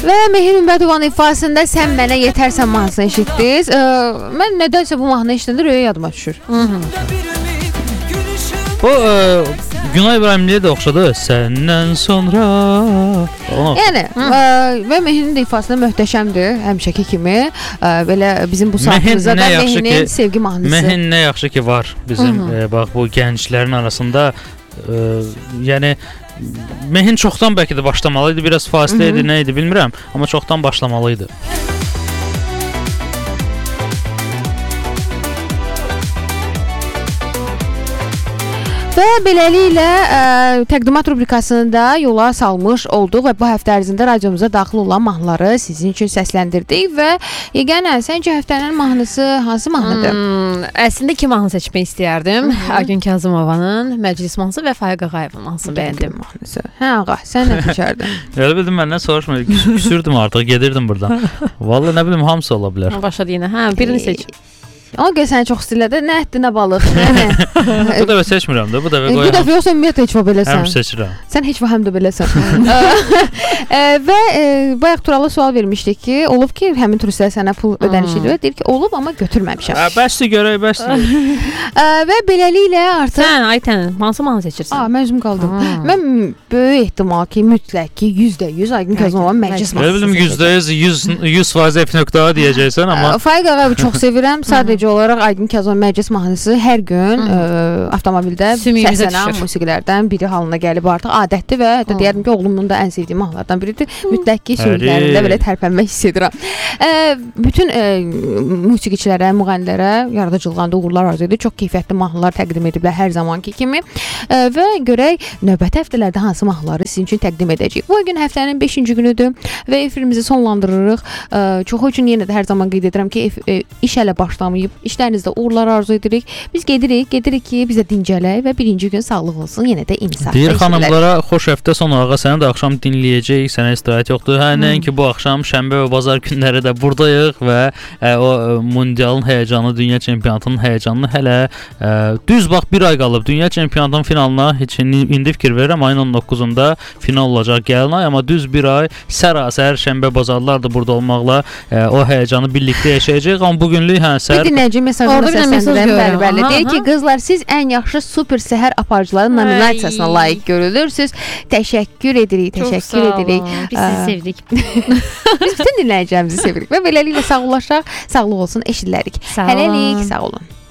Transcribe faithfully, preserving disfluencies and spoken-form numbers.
Və Mehir Ümbədoğan ifasında sən mənə yetərsən mahnısını eşitdiniz. Mən nədənsə bu mahnı eşitəndə röyə yadıma düşür. Bu Günay İbrahimliyə də oxşadı. Səndən sonra. Yəni və Mehirin də ifasında möhtəşəmdir həmişəki kimi. Belə bizim bu saatımızda da Mehinin sevgi mahnısı. Mehin nə yaxşı ki var bizim bax bu gənclərin arasında. Yəni Mehin çoxdan bəlkə də başlamalıydı. Biraz fasilə idi, nə idi bilmirəm, amma çoxdan başlamalıydı. Və beləliklə ə, təqdimat rubrikasını da yola salmış olduq və bu həftə ərzində radiomuza daxil olan mahnıları sizin üçün səsləndirdik və yeganə səncə həftənin mahnısı hansı mahnıdır? Hmm, əslində iki mahnı seçmək istəyərdim. Aygün Kazımovanın Məclis mahnısı və Faiq Ağayevin mahnısını bəyəndim. Mahnısı. Hə ağa, sən nə seçərdin? Elə bildim məndən soruşma, küsürdüm artıq, gedirdim buradan. Vallahi nə bilim hamısı ola bilər. Başa deyinə, hə, birini seç. Amma görə səni çox istəyirlər. Nə etdi, nə balıq, nə nə. Bu dəfə seçmirəm də, bu dəfə qoyam. Bu dəfə yoxsa ümumiyyətlə heç vaxt beləsən. Həm seçirəm. Sən heç vaxt həm də beləsən. Və bayaq Turala sual vermişdik ki, olub ki, həmin turistlər sənə pul ödəniş edir. Deyir ki, olub amma götürməmişəm. Bəsdir görək, bəsdir. Və beləliklə artıq Sən Aytən, hansı mahnı seçirsən? A, mən üzüm qaldım. Mən böyük ehtimal ki, mütləq ki, yüzdə yüz Aygün Kazımovanın Məclis mahnısı. Elə bildim yüzdə yüz faiz F nöqtə deyəcəksən, amma Faiq Ağayevi çox sevirəm. Sadəcə olaraq Aygün Kazımov Məclis mahnısı hər gün ə, avtomobildə səslənən musiqilərdən biri halına gəlib artıq adətdir və hətta deyərdim ki, oğlumun da ən sevdiyi mahnılardan biridir. Mütləq ki, sürüklərində belə tərpənmək hiss edirəm. Ə, bütün ə, musiqiçilərə, müğənnilərə yaradıcılığında uğurlar arzu edir. Çox keyfiyyətli mahnılar təqdim ediblər hər zamanki kimi. Ə, və görək növbəti həftələrdə hansı mahnıları sizin üçün təqdim edəcəyik. Bu gün həftənin beşinci günüdür və efirimizi sonlandırırıq. Ə, çoxu üçün yenə də hər zaman qeyd edirəm ki, e, iş hələ başlamayıb. İşlərinizdə uğurlar arzu edirik. Biz gedirik, gedirik ki, bizə dincələk və birinci gün sağlıq olsun, yenə də insaf. Deyir xanımlara, xoş həftə sonu ağa, səni də axşam dinləyəcəyik, sənə istirahət yoxdur. Hə, nəinki bu axşam şənbə və bazar günləri də buradayıq və ə, o ə, mundialın həyəcanı, dünya çempionatının həyəcanını hələ ə, düz bax bir ay qalıb. Dünya çempionatının finalına heç indi fikir verirəm, ayın on doqquzunda final olacaq gəlin ay, amma düz bir ay sərasər şənbə bazarlar da burada olmaqla ə, o həyəcanı birlikdə yaşayacağıq. Amma bu günlük hə sər bir dinləyici mesajını səsləndirəm. Bəli, bəli. Deyir ki, qızlar, siz ən yaxşı super səhər aparıcıları nominasiyasına layiq görülürsüz. Təşəkkür edirik, təşəkkür edirik. Biz sizi sevdik. Biz bütün dinləyicilərimizi sevirik və beləliklə sağollaşaq, sağlıq olsun, eşidilərik. Hələlik, sağ olun.